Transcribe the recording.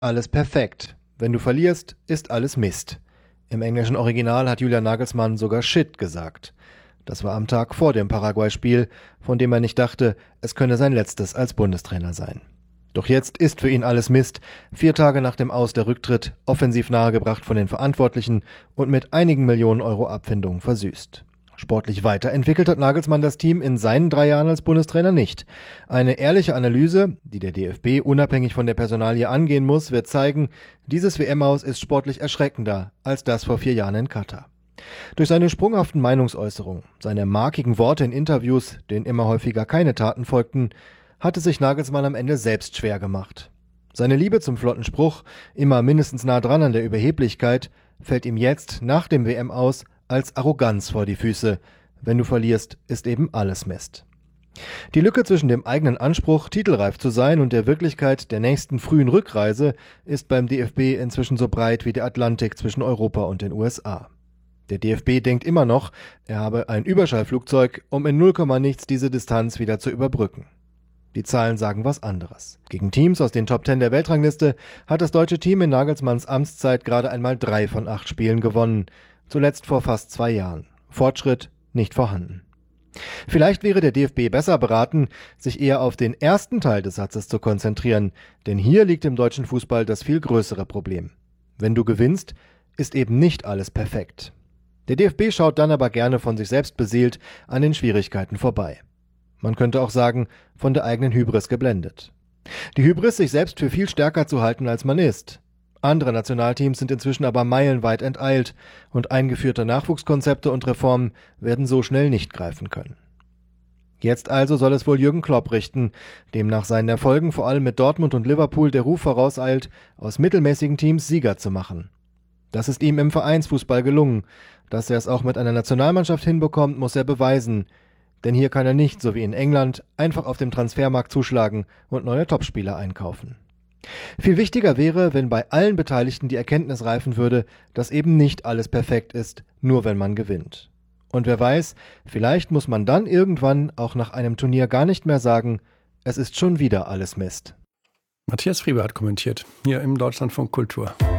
alles perfekt. Wenn du verlierst, ist alles Mist. Im englischen Original hat Julian Nagelsmann sogar Shit gesagt. Das war am Tag vor dem Paraguay-Spiel, von dem er nicht dachte, es könne sein letztes als Bundestrainer sein. Doch jetzt ist für ihn alles Mist, 4 Tage nach dem Aus der Rücktritt, offensiv nahegebracht von den Verantwortlichen und mit einigen Millionen Euro Abfindung versüßt. Sportlich weiterentwickelt hat Nagelsmann das Team in seinen 3 Jahren als Bundestrainer nicht. Eine ehrliche Analyse, die der DFB unabhängig von der Personalie angehen muss, wird zeigen, dieses WM-Aus ist sportlich erschreckender als das vor 4 Jahren in Katar. Durch seine sprunghaften Meinungsäußerungen, seine markigen Worte in Interviews, denen immer häufiger keine Taten folgten, hatte sich Nagelsmann am Ende selbst schwer gemacht. Seine Liebe zum flotten Spruch, immer mindestens nah dran an der Überheblichkeit, fällt ihm jetzt nach dem WM-Aus als Arroganz vor die Füße. Wenn du verlierst, ist eben alles Mist. Die Lücke zwischen dem eigenen Anspruch, titelreif zu sein, und der Wirklichkeit der nächsten frühen Rückreise ist beim DFB inzwischen so breit wie der Atlantik zwischen Europa und den USA. Der DFB denkt immer noch, er habe ein Überschallflugzeug, um in 0, nichts diese Distanz wieder zu überbrücken. Die Zahlen sagen was anderes. Gegen Teams aus den Top 10 der Weltrangliste hat das deutsche Team in Nagelsmanns Amtszeit gerade einmal 3 von 8 Spielen gewonnen. Zuletzt vor fast 2 Jahren. Fortschritt nicht vorhanden. Vielleicht wäre der DFB besser beraten, sich eher auf den ersten Teil des Satzes zu konzentrieren, denn hier liegt im deutschen Fußball das viel größere Problem. Wenn du gewinnst, ist eben nicht alles perfekt. Der DFB schaut dann aber gerne von sich selbst beseelt an den Schwierigkeiten vorbei. Man könnte auch sagen, von der eigenen Hybris geblendet. Die Hybris, sich selbst für viel stärker zu halten, als man ist. Andere Nationalteams sind inzwischen aber meilenweit enteilt und eingeführte Nachwuchskonzepte und Reformen werden so schnell nicht greifen können. Jetzt also soll es wohl Jürgen Klopp richten, dem nach seinen Erfolgen vor allem mit Dortmund und Liverpool der Ruf vorauseilt, aus mittelmäßigen Teams Sieger zu machen. Das ist ihm im Vereinsfußball gelungen. Dass er es auch mit einer Nationalmannschaft hinbekommt, muss er beweisen. Denn hier kann er nicht, so wie in England, einfach auf dem Transfermarkt zuschlagen und neue Topspieler einkaufen. Viel wichtiger wäre, wenn bei allen Beteiligten die Erkenntnis reifen würde, dass eben nicht alles perfekt ist, nur wenn man gewinnt. Und wer weiß, vielleicht muss man dann irgendwann auch nach einem Turnier gar nicht mehr sagen, es ist schon wieder alles Mist. Matthias Friebe hat kommentiert, hier im Deutschlandfunk Kultur.